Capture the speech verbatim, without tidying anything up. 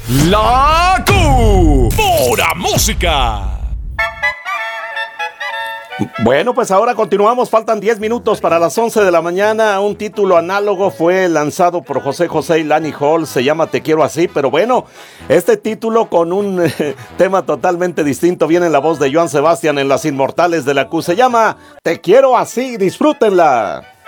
La Q. Pura música. Bueno, pues ahora continuamos, faltan diez minutos para las once de la mañana. Un título análogo fue lanzado por José José y Lani Hall, se llama Te Quiero Así, pero bueno, este título con un eh, tema totalmente distinto viene en la voz de Joan Sebastián en Las Inmortales de la Q, se llama Te Quiero Así, disfrútenla.